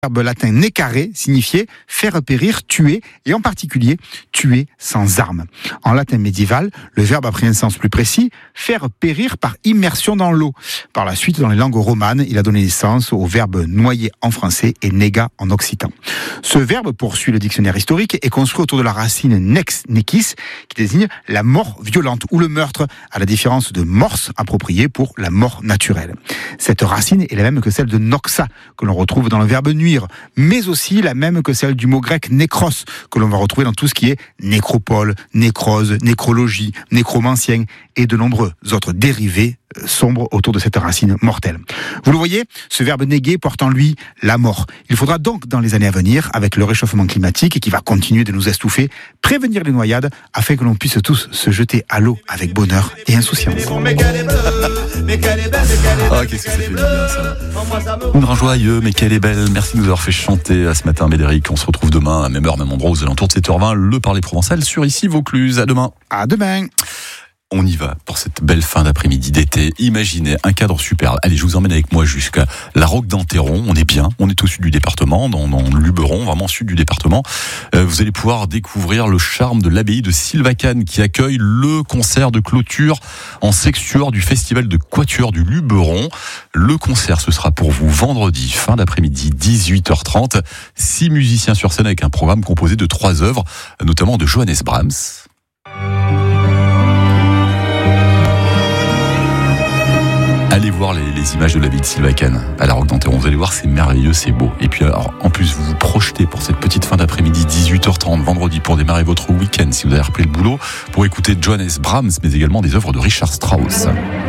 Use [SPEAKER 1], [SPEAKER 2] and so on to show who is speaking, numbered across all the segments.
[SPEAKER 1] verbe latin necare signifiait faire périr, tuer, et en particulier tuer sans armes. En latin médiéval, le verbe a pris un sens plus précis, faire périr par immersion dans l'eau. Par la suite, dans les langues romanes, il a donné naissance au verbe noyer en français et nega en occitan. Ce verbe, poursuit le dictionnaire historique, est construit autour de la racine nex necis, qui désigne la mort violente ou le meurtre, à la différence de mors, approprié pour la mort naturelle. Cette racine est la même que celle de noxa, que l'on retrouve dans le verbe nuire, mais aussi la même que celle du mot grec nékros, que l'on va retrouver dans tout ce qui est nécropole, nécrose, nécrologie, nécromancien et de nombreux autres dérivés sombres autour de cette racine mortelle. Vous le voyez, ce verbe néguer porte en lui la mort. Il faudra donc, dans les années à venir, avec le réchauffement climatique qui va continuer de nous estouffer, prévenir les noyades afin que l'on puisse tous se jeter à l'eau avec bonheur et insouciance.
[SPEAKER 2] Ah, qu'est-ce que ça fait du bien, ça. Une joyeux, mais qu'elle est belle. Merci de nous avoir fait chanter ce matin, Médéric. On se retrouve demain à même heure, même endroit, aux alentours de 7h20, le Parler Provençal sur ici Vaucluse. À demain.
[SPEAKER 1] À demain.
[SPEAKER 2] On y va pour cette belle fin d'après-midi d'été. Imaginez un cadre superbe. Allez, je vous emmène avec moi jusqu'à la Roque d'Enterron. On est bien. On est au sud du département, dans le Luberon, vraiment au sud du département. Vous allez pouvoir découvrir le charme de l'abbaye de Sylvacane qui accueille le concert de clôture en sextuor du festival de quatuor du Luberon. Le concert, ce sera pour vous vendredi, fin d'après-midi, 18h30. 6 musiciens sur scène avec un programme composé de 3 œuvres, notamment de Johannes Brahms. Allez voir les images de l'abbaye de Sylvacane à la Roque d'Enterron. Vous allez voir, c'est merveilleux, c'est beau. Et puis alors, en plus, vous vous projetez pour cette petite fin d'après-midi, 18h30, vendredi, pour démarrer votre week-end, si vous avez repris le boulot, pour écouter Johannes Brahms, mais également des œuvres de Richard Strauss.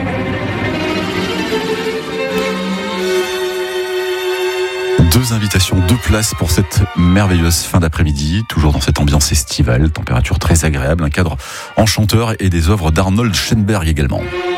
[SPEAKER 2] Deux invitations, 2 places pour cette merveilleuse fin d'après-midi, toujours dans cette ambiance estivale, température très agréable, un cadre enchanteur et des œuvres d'Arnold Schoenberg également.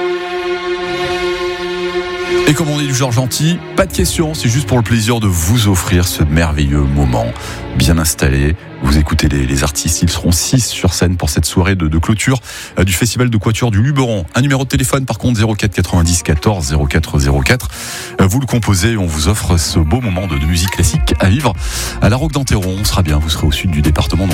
[SPEAKER 2] Et comme on est du genre gentil, pas de questions, c'est juste pour le plaisir de vous offrir ce merveilleux moment. Bien installé, vous écoutez les artistes, ils seront 6 sur scène pour cette soirée de clôture du festival de quatuor du Luberon. Un numéro de téléphone par contre, 04 90 14 04 04. Vous le composez et on vous offre ce beau moment de musique classique à vivre à la Roque d'Enterron. On sera bien, vous serez au sud du département.